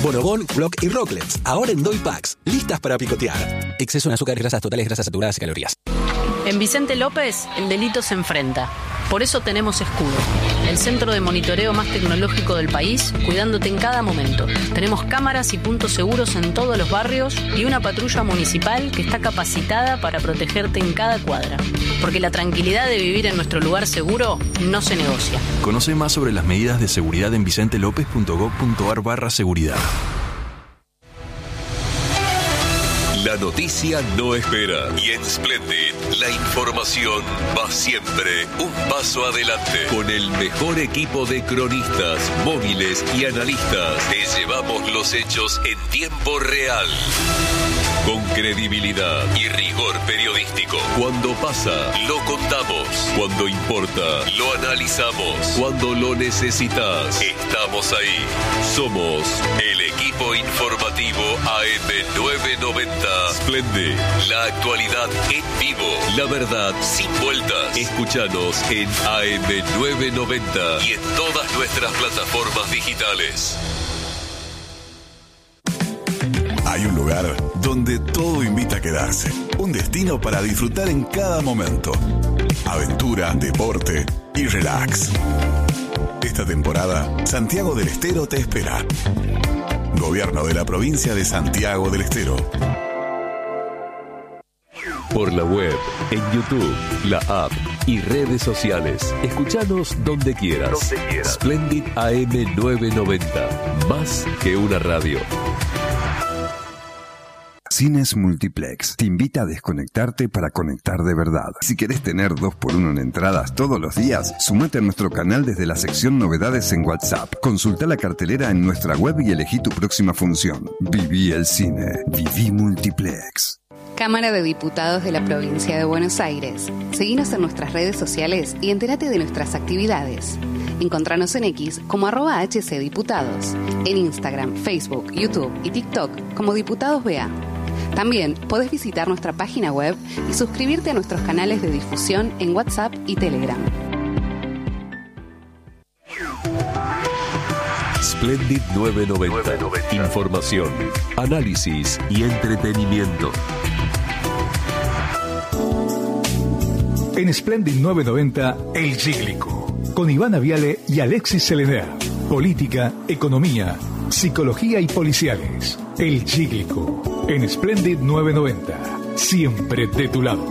Bonobón, Block y Rocklets, ahora en Doy Packs, listas para picotear. Exceso en azúcares, grasas totales, grasas saturadas y calorías. En Vicente López, el delito se enfrenta. Por eso tenemos Escudo, el centro de monitoreo más tecnológico del país, cuidándote en cada momento. Tenemos cámaras y puntos seguros en todos los barrios y una patrulla municipal que está capacitada para protegerte en cada cuadra. Porque la tranquilidad de vivir en nuestro lugar seguro no se negocia. Conoce más sobre las medidas de seguridad en vicentelopez.gov.ar/seguridad. La noticia no espera y en Splendid la información va siempre un paso adelante. Con el mejor equipo de cronistas, móviles y analistas, te llevamos los hechos en tiempo real. Con credibilidad y rigor periodístico. Cuando pasa, lo contamos. Cuando importa, lo analizamos. Cuando lo necesitas, estamos ahí. Somos el equipo informativo AM990. Splendid, la actualidad en vivo. La verdad sin vueltas. Escúchanos en AM990 y en todas nuestras plataformas digitales. Hay un lugar donde todo invita a quedarse. Un destino para disfrutar en cada momento. Aventura, deporte y relax. Esta temporada, Santiago del Estero te espera. Gobierno de la provincia de Santiago del Estero. Por la web, en YouTube, la app y redes sociales. Escúchanos donde quieras. Splendid AM990. Más que una radio. Cines Multiplex te invita a desconectarte para conectar de verdad. Si querés tener 2x1 en entradas todos los días, sumate a nuestro canal desde la sección Novedades en WhatsApp. Consulta la cartelera en nuestra web y elegí tu próxima función. Viví el cine. Viví Multiplex. Cámara de Diputados de la Provincia de Buenos Aires. Seguinos en nuestras redes sociales y entérate de nuestras actividades. Encontranos en X como @HCDiputados. En Instagram, Facebook, YouTube y TikTok como Diputados BA. También podés visitar nuestra página web y suscribirte a nuestros canales de difusión en WhatsApp y Telegram. Splendid 990. Información, análisis y entretenimiento. En Splendid 990, El Cíclico, con Ivana Viale y Alexis Selener. Política, economía, psicología y policiales. El Cíclico, en Splendid 990, siempre de tu lado.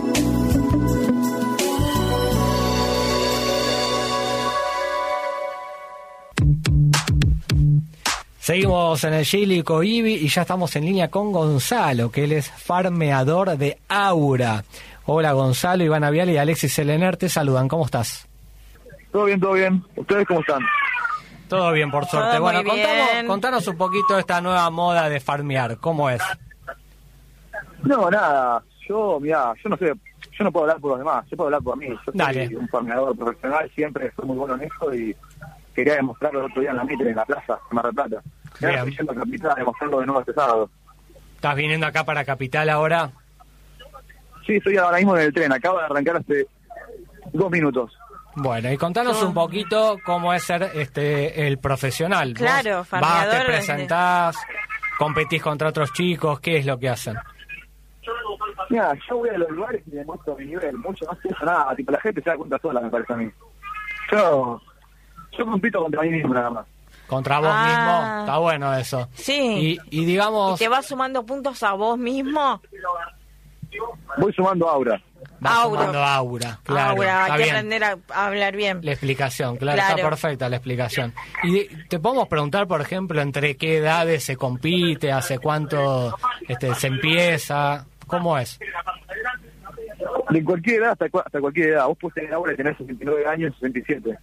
Seguimos en el Cíclico IBI y ya estamos en línea con Gonzalo, que él es farmeador de Aura. Hola Gonzalo, Ivana Viale y Alexis Selener te saludan. ¿Cómo estás? Todo bien, todo bien. ¿Ustedes cómo están? Todo bien, por suerte. Bueno, contanos un poquito de esta nueva moda de farmear. ¿Cómo es? No, nada. Yo no sé, yo no puedo hablar por los demás, yo puedo hablar por mí. Yo soy un farmeador profesional, siempre fui muy bueno en eso y quería demostrarlo el otro día en la Mitre, en la plaza, en Mar del Plata. Ahora estoy yendo a Capital a demostrarlo de nuevo este sábado. ¿Estás viniendo acá para Capital ahora? Sí, estoy ahora mismo en el tren, acabo de arrancar hace 2 minutos. Bueno, y contanos un poquito cómo es ser el profesional. Claro, ¿Vos farmeador. vas, te presentás, competís contra otros chicos? ¿Qué es lo que hacen? Mira, yo voy a los lugares y demuestro mi nivel, mucho más que eso, nada. Tipo, la gente se da cuenta sola, me parece a mí. Yo compito contra mí mismo, nada más. ¿Contra vos mismo? Está bueno eso. Sí. Y digamos... ¿Y te vas sumando puntos a vos mismo? Voy sumando aura. Sumando aura, claro. Aura, hay que bien. aprender a hablar bien. La explicación, claro, está perfecta la explicación. Y te podemos preguntar, por ejemplo, entre qué edades se compite, hace cuánto se empieza, ¿cómo es? De cualquier edad hasta cualquier edad. Vos podés tener ahora y tener 69 años, 67.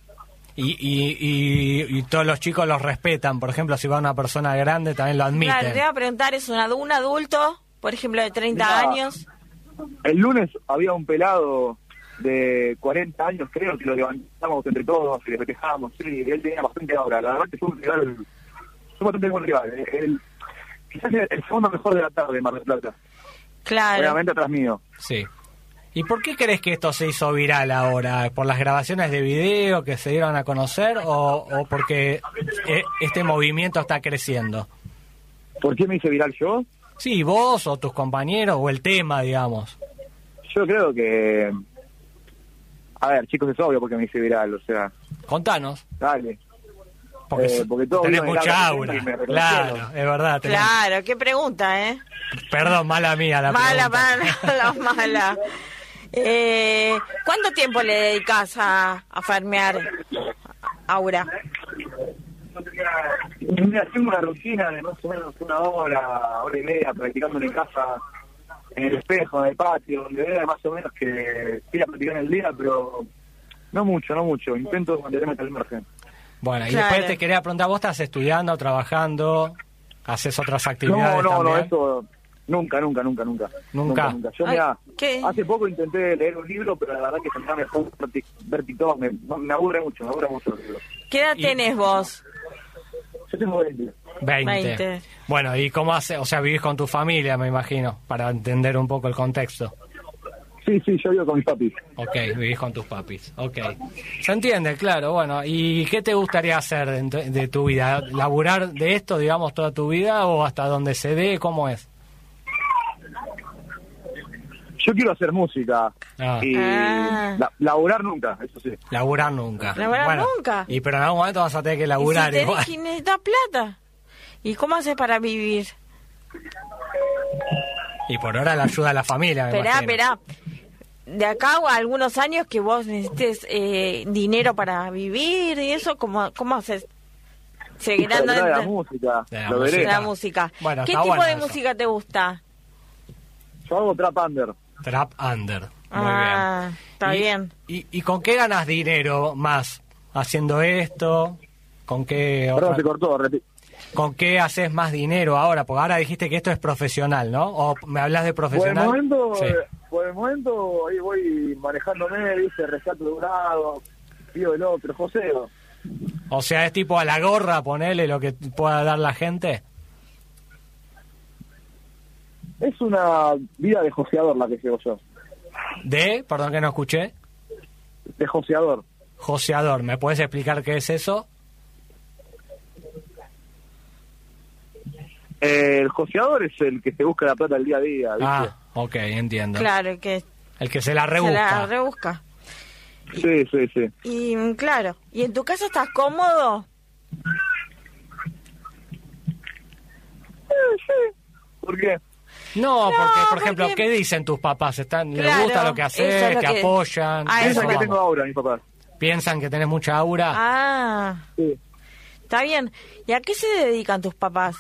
Y todos los chicos los respetan. Por ejemplo, si va una persona grande, también lo admiten. Claro, te iba a preguntar, ¿es un adulto, por ejemplo, de 30 años? El lunes había un pelado de 40 años, creo, que lo levantamos entre todos y le festejábamos. Sí, él tenía bastante ahora. La verdad que fue un rival, fue bastante buen rival. Quizás el segundo mejor de la tarde de Mar del Plata. Claro. Obviamente atrás mío. Sí. ¿Y por qué crees que esto se hizo viral ahora? ¿Por las grabaciones de video que se dieron a conocer o porque este movimiento está creciendo? ¿Por qué me hice viral yo? Sí, vos o tus compañeros o el tema, digamos. Yo creo que... A ver, chicos, es obvio porque me hice viral, o sea... Contanos. Dale. Porque todo tenés mucha aura. Claro, es verdad. Claro, qué pregunta, ¿eh? Perdón, mala mía la pregunta. Mala. ¿Cuánto tiempo le dedicas a farmear, Aura? Mira, tengo una rutina de más o menos una hora y media practicando en casa, en el espejo, en el patio, donde vea más o menos que quiera practicar en el día, pero no mucho. Intento mantenerme al margen. Bueno, y después te quería preguntar, ¿vos estás estudiando, trabajando, haces otras actividades también? No, eso nunca. Yo hace poco intenté leer un libro, pero la verdad que se me fue ver TikTok, me aburre mucho los libros. ¿Qué edad tenés vos? Yo tengo 20. Bueno, ¿y cómo haces? O sea, vivís con tu familia, me imagino, para entender un poco el contexto. Sí, yo vivo con mis papis. Ok, vivís con tus papis. Ok. Se entiende, claro. Bueno, ¿y qué te gustaría hacer de tu vida? ¿Laburar de esto, digamos, toda tu vida o hasta donde se dé? ¿Cómo es? Yo quiero hacer música y laburar nunca, eso sí. Laburar nunca. Nunca. Pero en algún momento vas a tener que laburar. ¿Y si tenés que necesitar plata? ¿Y cómo haces para vivir? Y por ahora la ayuda a la familia, Esperá. De acá a algunos años que vos necesites dinero para vivir y eso, ¿cómo haces? Seguirán la música. La música. Bueno, ¿qué tipo de música te gusta? Yo hago trap under. Trap under. Muy bien. Está bien. ¿Y con qué ganas dinero más haciendo esto? ¿Con qué? Perdón, se cortó, ¿Con qué haces más dinero ahora? Porque ahora dijiste que esto es profesional, ¿no? ¿O me hablas de profesional? Por el momento ahí voy manejándome, dice, rescato de un lado, pido del otro, joseo. O sea, es tipo a la gorra, ponele lo que pueda dar la gente. Es una vida de joseador la que llevo yo. Perdón que no escuché. De joseador. Joseador, ¿me puedes explicar qué es eso? El joseador es el que se busca la plata el día a día, ¿viste? Ok, entiendo. Claro, el que se la rebusca. Sí. Y claro, ¿y en tu casa estás cómodo? Sí. ¿Por qué? No, porque, por ejemplo, ¿qué dicen tus papás? ¿Les gusta lo que haces? ¿Te apoyan? Piensan que tengo aura, mis papás. ¿Piensan que tenés mucha aura? Sí. Está bien. ¿Y a qué se dedican tus papás?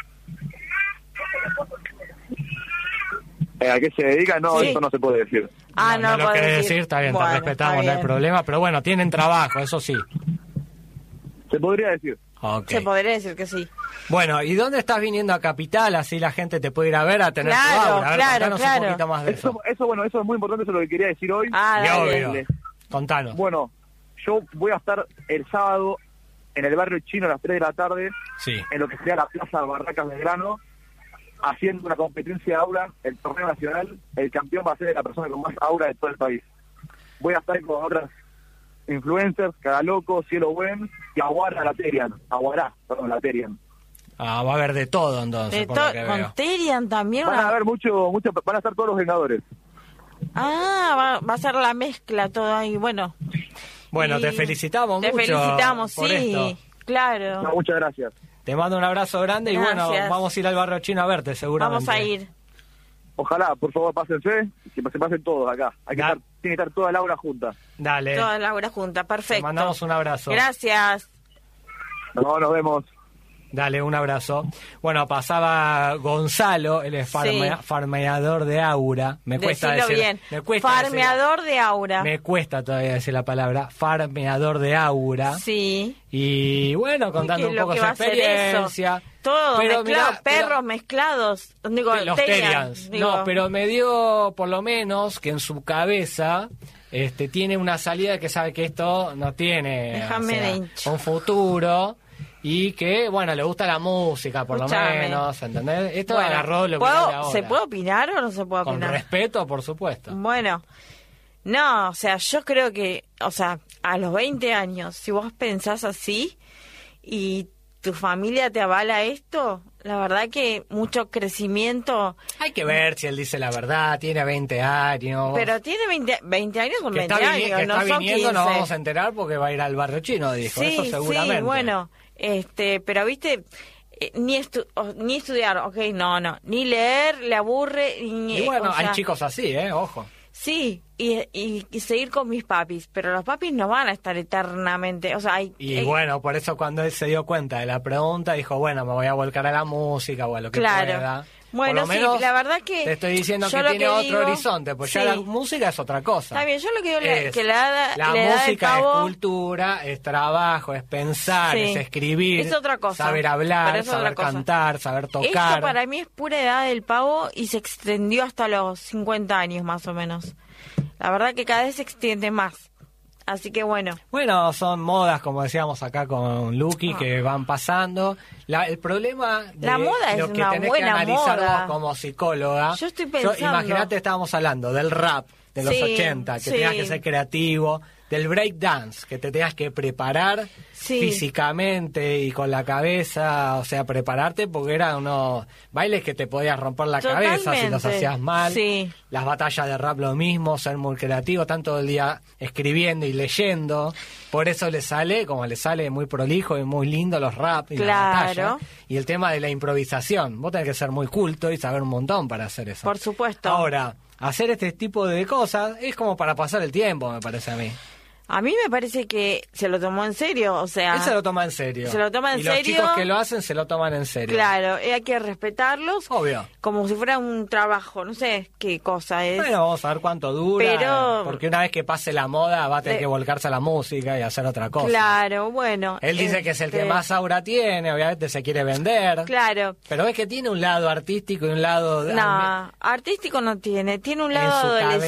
¿A qué se dedican? No, eso no se puede decir. No lo querés decir, está bien, te respetamos, no hay problema. Pero bueno, tienen trabajo, eso sí. Se podría decir. Okay. Se podría decir que sí. Bueno, ¿y dónde estás viniendo a Capital? Así la gente te puede ir a ver, a tener tu aura. A ver, contanos un poquito más de eso. Eso es muy importante, eso es lo que quería decir hoy. Obvio. Contanos. Bueno, yo voy a estar el sábado en el barrio chino a las 3 de la tarde, en lo que sea la Plaza Barracas Belgrano, haciendo una competencia de aura, el torneo nacional. El campeón va a ser la persona con más aura de todo el país. Voy a estar con otras influencers, Cagaloco, Cielo Buen y Aguara Laterian. Va a haber de todo entonces. Con Terian también. Van a haber mucho, van a estar todos los Vengadores. Va a ser la mezcla todo ahí, bueno. Bueno, te felicitamos mucho. Te felicitamos, por esto. Claro. No, muchas gracias. Te mando un abrazo grande. Gracias. Y bueno, vamos a ir al barrio chino a verte seguramente. Vamos a ir. Ojalá, por favor, pásense, que se pasen todos acá. Tiene que estar toda la aura junta. Dale. Toda la aura junta, perfecto. Te mandamos un abrazo. Gracias. No, nos vemos. Dale, un abrazo. Bueno, pasaba Gonzalo, él es farmeador de aura. Me cuesta decir bien. Farmeador de aura. Me cuesta todavía decir la palabra. Farmeador de aura. Sí. Y bueno, contando un poco su experiencia. Todo mezclado, perros mezclados. Digo, los Terians. No, pero me dio por lo menos que en su cabeza tiene una salida que sabe que esto no tiene un futuro. Y que, bueno, le gusta la música, por lo menos, ¿entendés? Esto agarró lo que ahora. ¿Se puede opinar o no se puede opinar? Con respeto, por supuesto. Bueno, no, o sea, yo creo que, a los 20 años, si vos pensás así y ¿Tu familia te avala esto? La verdad que mucho crecimiento. Hay que ver si él dice la verdad, tiene 20 años. Pero tiene 20 años con 20 años, que no está son viniendo, 15. Nos vamos a enterar porque va a ir al barrio chino, dijo, sí, eso seguramente. Sí, bueno, pero viste, ni estudiar, no, ni leer, le aburre. Y bueno, hay chicos así, ojo. Sí, y seguir con mis papis, pero los papis no van a estar eternamente, o sea, bueno, por eso cuando él se dio cuenta de la pregunta, dijo, bueno, me voy a volcar a la música o a lo que pueda. Bueno, por lo menos, sí, la verdad que... Te estoy diciendo que tiene otro horizonte, pues ya la música es otra cosa. Está bien, yo lo que digo que la música es cultura, es trabajo, es pensar, es escribir, es otra cosa. Saber hablar, saber cantar, saber tocar. Esto para mí es pura edad del pavo y se extendió hasta los 50 años más o menos. La verdad que cada vez se extiende más. Así que bueno. Bueno, son modas, como decíamos acá con Luqui, que van pasando. El problema de la moda lo es que una tenés buena que analizar moda. vos como psicóloga. Yo estoy pensando. Imagínate, estábamos hablando del rap de los 80, que tenías que ser creativo, del breakdance, que te tenías que preparar físicamente y con la cabeza, o sea, prepararte porque eran unos bailes que te podías romper la cabeza si los hacías mal. Las batallas de rap lo mismo, ser muy creativo, tanto el día escribiendo y leyendo. Por eso le sale muy prolijo y muy lindo los rap y las batallas. Y el tema de la improvisación. Vos tenés que ser muy culto y saber un montón para hacer eso. Por supuesto. Ahora, hacer este tipo de cosas es como para pasar el tiempo, me parece a mí. A mí me parece que se lo tomó en serio, o sea... Él se lo toma en serio. Se lo toma en serio. Y los chicos que lo hacen se lo toman en serio. Claro, hay que respetarlos. Obvio. Como si fuera un trabajo, no sé qué cosa es. Bueno, vamos a ver cuánto dura. Porque una vez que pase la moda va a tener que volcarse a la música y hacer otra cosa. Claro, bueno. Él dice que es el que más aura tiene, obviamente se quiere vender. Claro. Pero es que tiene un lado artístico y un lado... No, artístico no tiene. Tiene un lado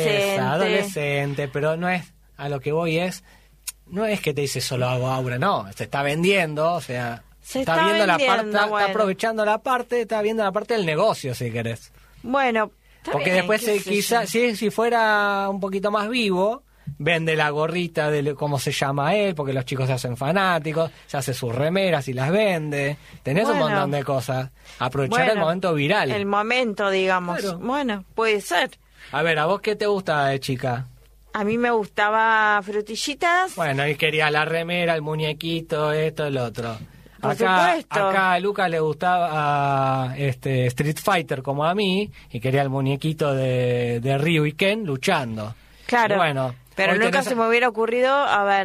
adolescente, pero no es... A lo que voy es... No es que te dice solo hago aura, no, se está vendiendo, o sea, está viendo la parte, está aprovechando la parte, está viendo la parte del negocio, si querés. Bueno, porque bien, después quizás si fuera un poquito más vivo, vende la gorrita de cómo se llama él, porque los chicos se hacen fanáticos, se hace sus remeras y las vende, tenés un montón de cosas, aprovechar el momento viral. El momento, digamos. Claro. Bueno, puede ser. A ver, ¿a vos qué te gusta de chica? A mí me gustaba Frutillitas. Bueno, y quería la remera, el muñequito, esto, el otro. Por supuesto. Acá a Lucas le gustaba Street Fighter como a mí, y quería el muñequito de Ryu y Ken luchando. Claro, bueno, pero nunca se me hubiera ocurrido,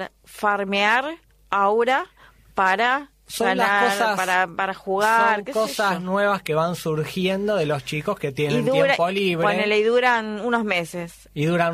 farmear aura para... Son las cosas para jugar, son cosas nuevas que van surgiendo de los chicos que tienen tiempo libre. Ponele, y duran unos meses.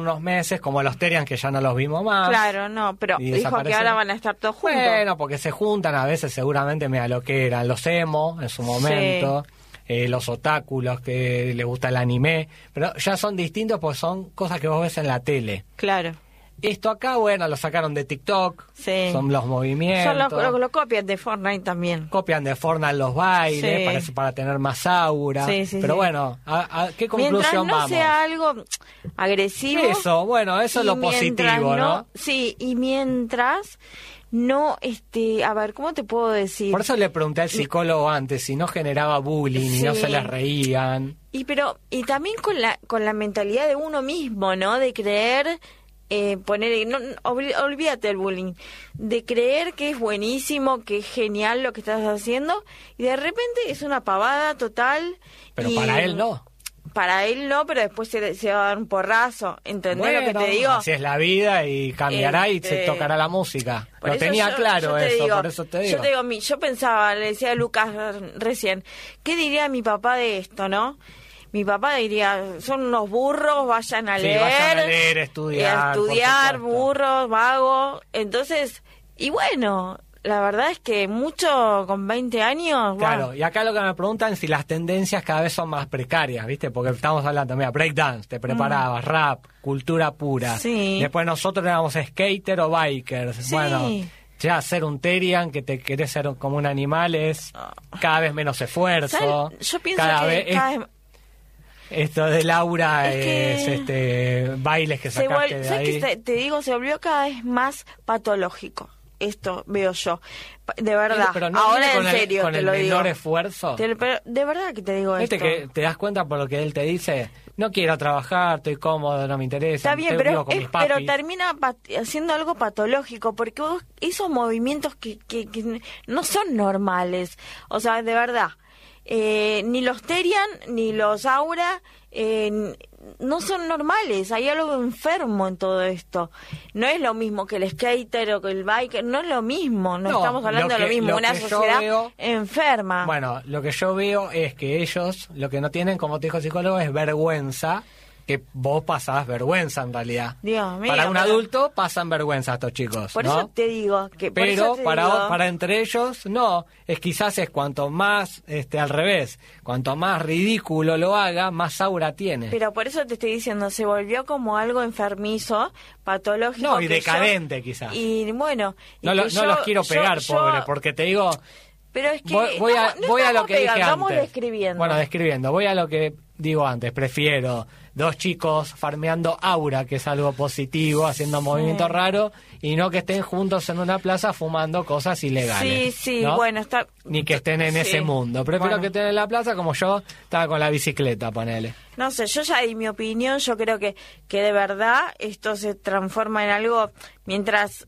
Como los Terian, que ya no los vimos más. Claro, no, pero dijo que ahora van a estar todos juntos. Bueno, porque se juntan a veces, seguramente, mira lo que eran los emo en su momento, los otáculos que les gusta el anime, pero ya son distintos porque son cosas que vos ves en la tele. Claro. Esto acá, bueno, lo sacaron de TikTok, son los movimientos. Son lo copian de Fortnite también. Copian de Fortnite los bailes, para tener más aura. Pero bueno, ¿a qué conclusión vamos? Mientras no sea algo agresivo. Eso es lo positivo, ¿no? Sí, y mientras... No, a ver, ¿cómo te puedo decir? Por eso le pregunté al psicólogo antes si no generaba bullying y no se les reían. Y también con la mentalidad de uno mismo, ¿no? De creer... olvídate del bullying, de creer que es buenísimo, que es genial lo que estás haciendo, y de repente es una pavada total. Pero para él no. Para él no, pero después se va a dar un porrazo, ¿entendés lo que te digo? Así es la vida y cambiará y se tocará la música. Lo tenía claro eso, por eso te digo. Yo pensaba, le decía a Lucas recién, ¿qué diría mi papá de esto, no? Mi papá diría, son unos burros, vayan a leer, estudiar, burros, vagos. Entonces, y bueno, la verdad es que mucho con 20 años... Claro, y acá lo que me preguntan es si las tendencias cada vez son más precarias, ¿viste? Porque estamos hablando, mira, breakdance, te preparabas, rap, cultura pura. Sí. Después nosotros éramos skater o bikers. Sí. Bueno, ya ser un Terian, que te querés ser como un animal, es cada vez menos esfuerzo. ¿Sabes? Yo pienso cada vez... Esto de Laura bailes que sacaste de ahí. Que te digo, se volvió cada vez más patológico. esto veo yo. De verdad, pero no ahora en con serio con te el lo menor digo. esfuerzo. Pero de verdad que te digo esto. Que te das cuenta por lo que él te dice, no quiero trabajar, estoy cómodo, no me interesa. Está bien, pero termina haciendo algo patológico, porque vos, esos movimientos que no son normales, o sea, de verdad, ni los Terian ni los Aura no son normales, hay algo enfermo en todo esto. No es lo mismo que el skater o que el biker, no es lo mismo, no estamos hablando de lo mismo, una sociedad enferma. Bueno, lo que yo veo es que ellos, lo que no tienen, como te dijo el psicólogo, es vergüenza, que vos pasás vergüenza en realidad. Dios mío, para un adulto pasan vergüenza estos chicos, por ¿no? eso te digo que pero para entre ellos no, quizás es cuanto más al revés, cuanto más ridículo lo haga, más aura tiene. Pero por eso te estoy diciendo, se volvió como algo enfermizo, patológico. No, y decadente quizás. Y bueno, no los quiero pegar, pobre, porque te digo. Pero es que voy a lo que dije antes. Vamos describiendo. Bueno, describiendo. Voy a lo que digo antes. Prefiero 2 chicos farmeando aura, que es algo positivo, haciendo movimientos raros, y no que estén juntos en una plaza fumando cosas ilegales. Sí, ¿no? bueno, está... Ni que estén en ese mundo. Prefiero que estén en la plaza como yo estaba con la bicicleta, ponele. No sé, yo ya di mi opinión, yo creo que de verdad esto se transforma en algo mientras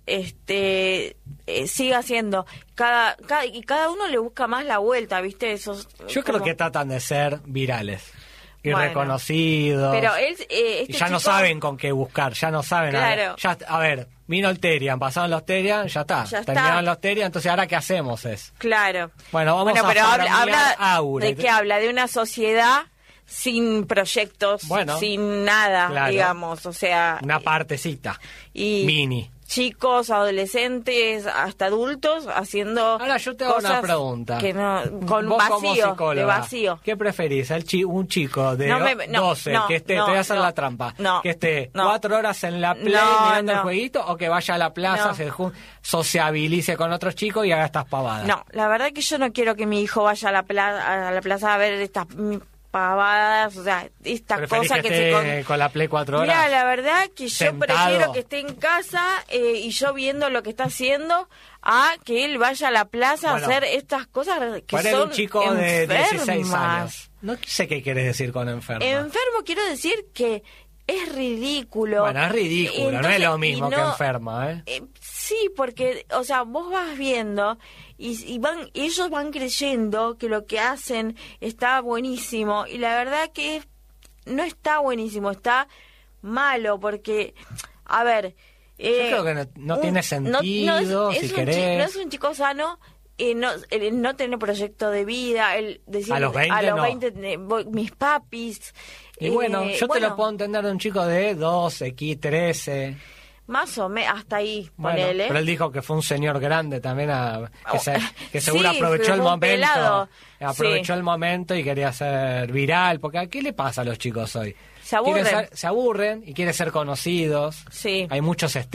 siga siendo cada uno le busca más la vuelta, ¿viste? Yo creo que tratan de ser virales y reconocidos. Pero él, y ya no saben con qué buscar, ya no saben. Claro. A ver, vino el Terian, pasaron los Terian, ya está. Terminaron los Terian, entonces ahora ¿qué hacemos? Claro. Bueno, vamos a pero habla aura. ¿De qué habla? De una sociedad sin proyectos, sin nada, digamos, o sea... Una partecita, mini. Chicos, adolescentes, hasta adultos haciendo ahora yo te hago una pregunta. Que no, con vos vacío, como de vacío. ¿Qué preferís? ¿Un chico de 12 que esté, te voy a hacer la trampa, que esté 4 horas en la play mirando el jueguito, o que vaya a la plaza, se sociabilice con otros chicos y haga estas pavadas? No, la verdad que yo no quiero que mi hijo vaya a la plaza a ver estas pavadas, o sea, estas cosas que se con la Play 4 horas. Mira, la verdad que yo sentado. prefiero que esté en casa y yo viendo lo que está haciendo a que él vaya a la plaza a hacer estas cosas que son un chico enfermas. de 16 años. No sé qué quieres decir con enfermo. Enfermo quiero decir que es ridículo. Bueno, es ridículo, entonces, no es lo mismo que enferma, sí, porque, o sea, vos vas viendo y ellos van creyendo que lo que hacen está buenísimo, y la verdad que no está buenísimo, está malo, porque, a ver... yo creo que no tiene sentido, si querés. No es un chico sano... no tener proyecto de vida, el decir a los 20, mis papis. Y bueno, yo te lo puedo entender de un chico de 12, 13. Más o menos, hasta ahí, bueno, ponele. Pero él dijo que fue un señor grande también, que seguro aprovechó el momento. Pelado. Aprovechó el momento y quería ser viral, porque ¿a qué le pasa a los chicos hoy? Se aburren. Se aburren y quieren ser conocidos. Sí. Hay muchos